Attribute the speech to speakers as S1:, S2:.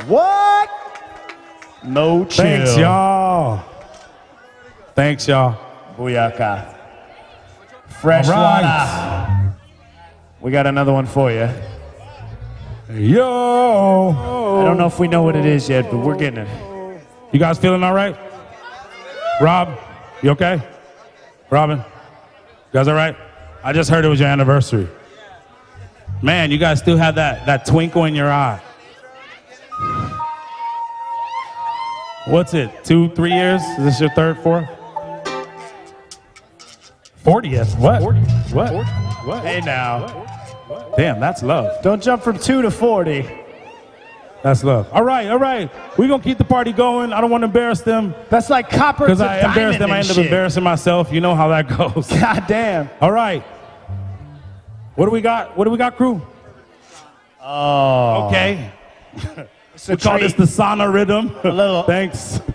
S1: What? No chill.
S2: Thanks, y'all. Thanks, y'all.
S1: Booyaka. Fresh
S2: All right.
S1: water. We got another one for you.
S2: Yo.
S1: I don't know if we know what it is yet, but we're getting it.
S2: You guys feeling all right? Rob, you okay? Robin, you guys all right? I just heard it was your anniversary. Man, you guys still have that twinkle in your eye. What's it, 2, 3 years? Is this your third, fourth? 40th, what? 40. What?
S1: Hey now.
S2: Damn, that's love.
S1: Don't jump from 2 to 40.
S2: That's love. All right. We're going to keep the party going. I don't want to embarrass them.
S1: That's like copper to
S2: Because I embarrass
S1: diamond
S2: them, I
S1: and
S2: end up
S1: shit.
S2: embarrassing myself. You know how that goes.
S1: God damn.
S2: All right. What do we got? What do we got, crew?
S1: Oh.
S2: Okay.
S1: It's a
S2: We call this
S1: treat.
S2: the sauna rhythm.
S1: A little.
S2: Thanks.